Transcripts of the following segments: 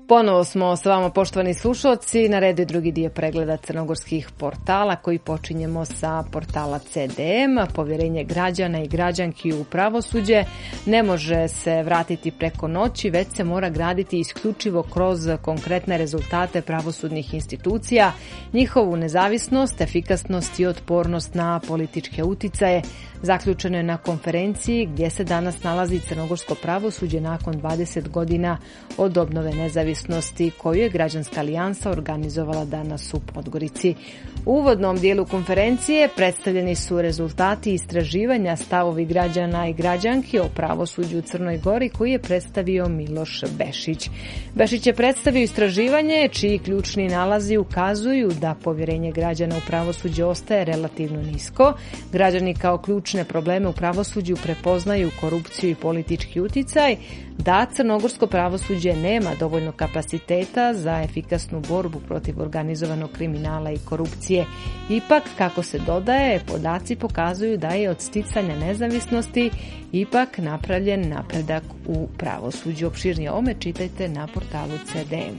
Ponovo smo sa vama, poštovani slušalci, na redu je drugi dio pregleda crnogorskih portala koji počinjemo sa portala CDM. Povjerenje građana i građanki u pravosuđe ne može se vratiti preko noći, već se mora graditi isključivo kroz konkretne rezultate pravosudnih institucija, njihovu nezavisnost, efikasnost i otpornost na političke uticaje. Zaključeno je na konferenciji gdje se danas nalazi crnogorsko pravosuđe nakon 20 godina od obnove nezavisnosti koju je Građanska alijansa organizovala danas u Podgorici. U uvodnom dijelu konferencije predstavljeni su rezultati istraživanja stavovi građana i građanki o pravosuđu u Crnoj Gori koji je predstavio Miloš Bešić. Bešić je predstavio istraživanje čiji ključni nalazi ukazuju da povjerenje građana u pravosuđe ostaje relativno nisko. Građani kao ključne probleme u pravosuđu prepoznaju korupciju i politički uticaj, da crnogorsko pravosuđe nema dovoljno kapaciteta za efikasnu borbu protiv organizovanog kriminala i korupcije. Ipak, kako se dodaje, podaci pokazuju da je od sticanja nezavisnosti ipak napravljen napredak u pravosuđu. Opširnije o ome čitajte na portalu CDM.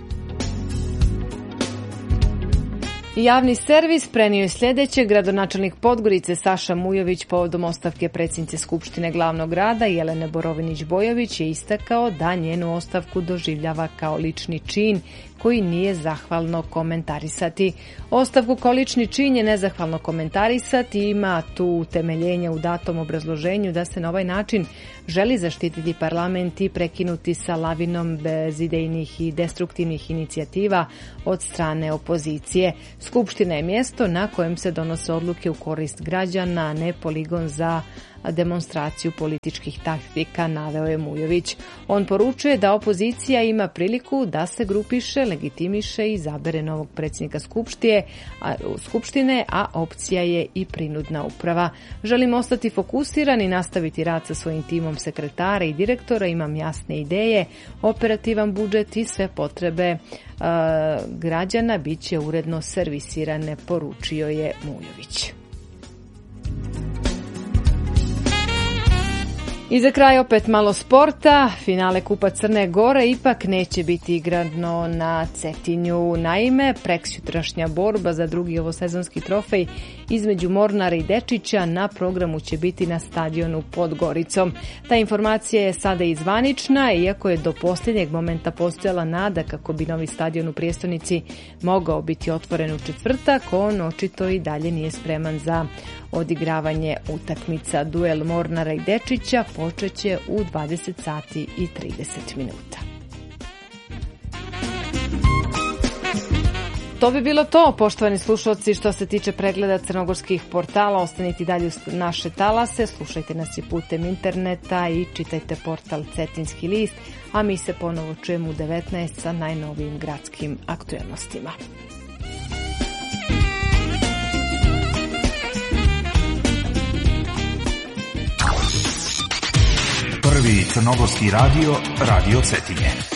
Javni servis prenio je sljedeće. Gradonačelnik Podgorice Saša Mujović povodom ostavke predsjednice Skupštine glavnog grada Jelene Borovinić-Bojović je istakao da njenu ostavku doživljava kao lični čin koji nije zahvalno komentarisati. Ostavku kao lični čin je nezahvalno komentarisati, ima tu utemeljenje u datom obrazloženju da se na ovaj način želi zaštititi parlament i prekinuti sa lavinom bezidejnih i destruktivnih inicijativa od strane opozicije. Skupština je mjesto na kojem se donose odluke u korist građana, a ne poligon za demonstraciju političkih taktika, naveo je Mujović. On poručuje da opozicija ima priliku da se grupiše, legitimiše i izabere novog predsjednika Skupštine, a opcija je i prinudna uprava. Želim ostati fokusiran i nastaviti rad sa svojim timom sekretara i direktora, imam jasne ideje, operativan budžet i sve potrebe građana bit će uredno servisirane, poručio je Mujović. I za kraj opet malo sporta. Finale Kupa Crne Gore ipak neće biti igrano na Cetinju. Naime, preksutrašnja borba za drugi ovosezonski trofej između Mornara i Dečića na programu će biti na stadionu pod Goricom. Ta informacija je sada i zvanična, iako je do posljednjeg momenta postojala nada kako bi novi stadion u prijestolnici mogao biti otvoren u četvrtak. On očito i dalje nije spreman za odigravanje utakmica. Duel Mornara i Dečića počeće u 20 sati i 30 minuta. To bi bilo to, poštovani slušalci, što se tiče pregleda crnogorskih portala. Ostanite dalje uz naše talase, slušajte nas i putem interneta i čitajte portal Cetinski list, a mi se ponovo čujemo u 19 sa najnovijim gradskim aktuelnostima. Prvi crnogorski radio, Radio Cetinje.